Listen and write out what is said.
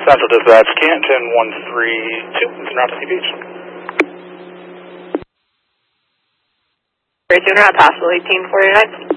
Central Dispatch, Canton 132, International Beach. Right, Junior, possible 1849.